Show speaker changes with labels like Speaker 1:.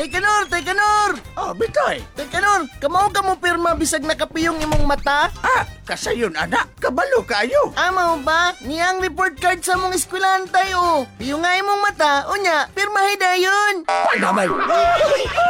Speaker 1: Tekanor, Tekanor!
Speaker 2: Oh, bitoy.
Speaker 1: Tekanor, kamaw ka mo pirma bisag nakapiyong imong mata?
Speaker 2: Kasayon anak, kabalo kayo.
Speaker 1: Amaw ba? Niyang report card sa mong eskwelahan tayo. Piyong nga imong mata, unya, pirmahay dayon.
Speaker 2: Naman.